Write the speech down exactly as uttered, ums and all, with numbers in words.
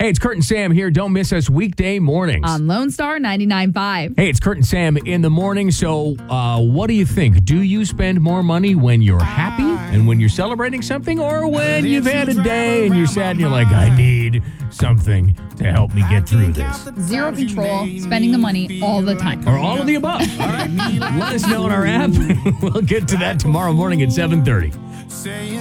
Hey, it's Kurt and Sam here. Don't miss us weekday mornings. On Lone Star ninety-nine point five. Hey, it's Kurt and Sam in the morning. So uh, what do you think? Do you spend more money when you're happy and when you're celebrating something, or when you've had a day and you're sad and you're like, I need something to help me get through this? Zero control, spending the money all the time. Or all of the above. All right. Let us know on our app. We'll get to that tomorrow morning at seven thirty.